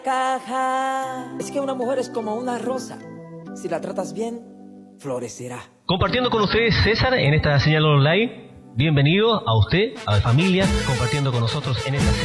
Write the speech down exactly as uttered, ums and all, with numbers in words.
Caja. Es que una mujer es como una rosa. Si la tratas bien, florecerá. Compartiendo con ustedes, César, en esta señal online. Bienvenido a usted, a la familia, compartiendo con nosotros en esta